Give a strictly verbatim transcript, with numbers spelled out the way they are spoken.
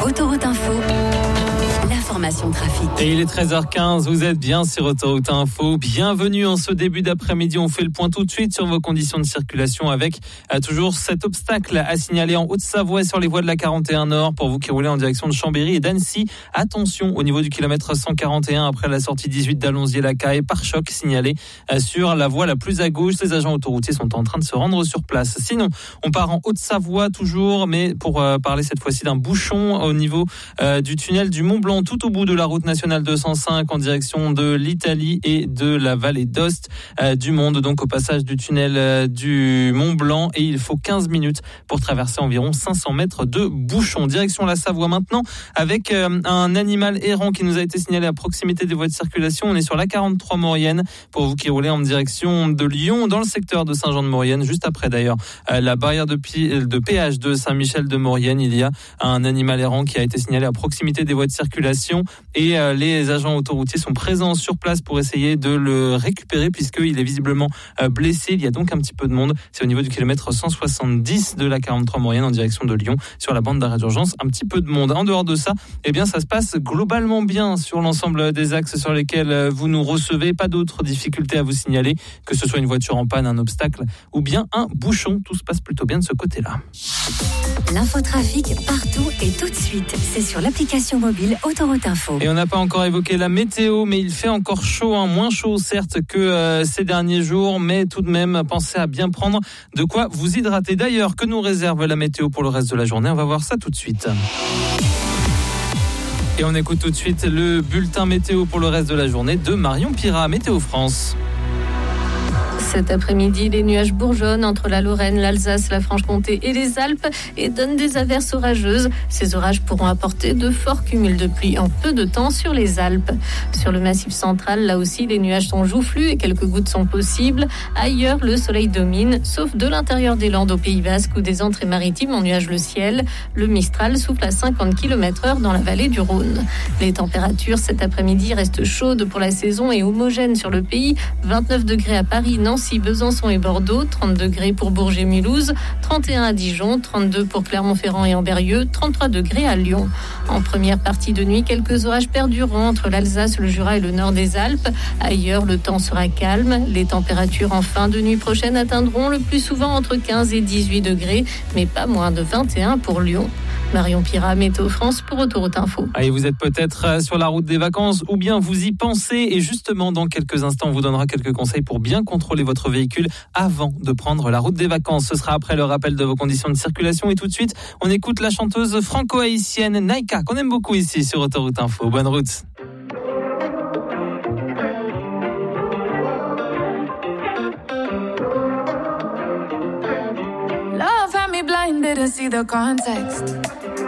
Autoroute Info, l'information trafic. Et il est treize heures quinze, vous êtes bien sur Autoroute Info. Bienvenue en ce début d'après-midi. On fait le point tout de suite sur vos conditions de circulation avec euh, toujours cet obstacle à signaler en Haute-Savoie sur les voies de la quarante et un Nord pour vous qui roulez en direction de Chambéry et d'Annecy. Attention au niveau du kilomètre cent quarante et un après la sortie dix-huit d'Allonzier-la-Caille. Pare-choc signalé euh, sur la voie la plus à gauche. Les agents autoroutiers sont en train de se rendre sur place. Sinon, on part en Haute-Savoie toujours, mais pour euh, parler cette fois-ci d'un bouchon au niveau euh, du tunnel du Mont-Blanc, tout au bout de la route nationale deux cent cinq en direction de l'Italie et de la vallée d'Ost euh, du Monde, donc au passage du tunnel euh, du Mont-Blanc, et il faut quinze minutes pour traverser environ cinq cents mètres de bouchon. Direction la Savoie maintenant avec euh, un animal errant qui nous a été signalé à proximité des voies de circulation. On est sur la quarante-trois Maurienne pour vous qui roulez en direction de Lyon dans le secteur de Saint-Jean-de-Maurienne, juste après d'ailleurs euh, la barrière de, pi- de péage de Saint-Michel-de-Maurienne. Il y a un animal errant qui a été signalé à proximité des voies de circulation et euh, les agents autoroutiers sont présents sur place pour essayer de le récupérer puisqu'il est visiblement euh, blessé. Il y a donc un petit peu de monde. C'est au niveau du kilomètre cent soixante-dix de la quarante-trois Maurienne en direction de Lyon sur la bande d'arrêt d'urgence. Un petit peu de monde. En dehors de ça, eh bien, ça se passe globalement bien sur l'ensemble des axes sur lesquels vous nous recevez. Pas d'autres difficultés à vous signaler, que ce soit une voiture en panne, un obstacle ou bien un bouchon. Tout se passe plutôt bien de ce côté-là. L'infotrafic partout et tout de suite. C'est sur l'application mobile Autoroute Info. Et on n'a pas encore évoqué la météo, mais il fait encore chaud, hein, moins chaud certes que euh, ces derniers jours, mais tout de même, pensez à bien prendre de quoi vous hydrater. D'ailleurs, que nous réserve la météo pour le reste de la journée? On va voir ça tout de suite. Et on écoute tout de suite le bulletin météo pour le reste de la journée de Marion Pirat, Météo France. Cet après-midi, les nuages bourgeonnent entre la Lorraine, l'Alsace, la Franche-Comté et les Alpes et donnent des averses orageuses. Ces orages pourront apporter de forts cumuls de pluie en peu de temps sur les Alpes. Sur le Massif central, là aussi, les nuages sont joufflus et quelques gouttes sont possibles. Ailleurs, le soleil domine, sauf de l'intérieur des Landes au Pays Basque où des entrées maritimes ennuagent le ciel. Le Mistral souffle à cinquante kilomètres heure dans la vallée du Rhône. Les températures cet après-midi restent chaudes pour la saison et homogènes sur le pays. vingt-neuf degrés à Paris, Nancy, Besançon et Bordeaux, trente degrés pour Bourges et Mulhouse, trente et un à Dijon, trente-deux pour Clermont-Ferrand et Amberieu, trente-trois degrés à Lyon. En première partie de nuit, quelques orages perdureront entre l'Alsace, le Jura et le nord des Alpes. Ailleurs, le temps sera calme. Les températures en fin de nuit prochaine atteindront le plus souvent entre quinze et dix-huit degrés, mais pas moins de vingt et un pour Lyon. Marion Pirat, Météo France pour Autoroute Info. Allez, vous êtes peut-être sur la route des vacances ou bien vous y pensez et justement dans quelques instants on vous donnera quelques conseils pour bien contrôler votre véhicule avant de prendre la route des vacances. Ce sera après le rappel de vos conditions de circulation et tout de suite on écoute la chanteuse franco-haïtienne Naïka qu'on aime beaucoup ici sur Autoroute Info. Bonne route. Love had me blind, didn't see the context.